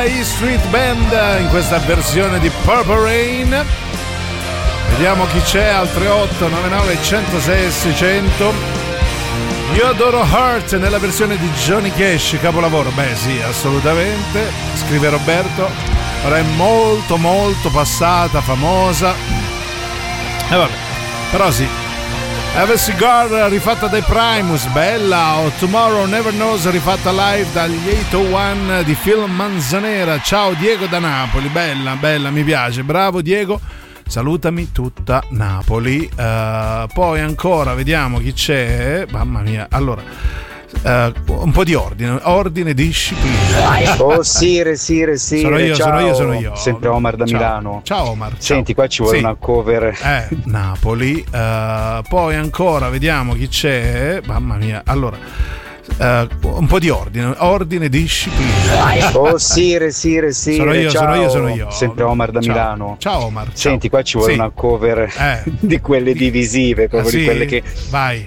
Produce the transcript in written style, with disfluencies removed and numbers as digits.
della E Street Band in questa versione di Purple Rain. Vediamo chi c'è al 3899 106 600. Io adoro Heart nella versione di Johnny Cash, capolavoro. Beh sì, assolutamente, scrive Roberto. Ora è molto molto passata, famosa. E vabbè, però sì. Have a Cigar rifatta dai Primus, bella. O Tomorrow Never Knows rifatta live dagli 801 di Phil Manzanera. Ciao Diego da Napoli, bella, bella, mi piace, bravo Diego. Salutami tutta Napoli. Poi ancora vediamo chi c'è. Mamma mia, allora un po' di ordine, disciplina. Oh Sire, sono io, ciao. sono io. Sempre Omar da Ciao. Milano. Ciao Omar. Senti, qua ci vuole una cover. Napoli. Poi ancora vediamo chi c'è. Mamma mia, allora un po' di ordine, disciplina. Oh Sire, sono io, ciao. sono io. Sempre Omar da Ciao. Milano. Ciao Omar. Senti, qua ci vuole una cover di quelle divisive, proprio di quelle che vai.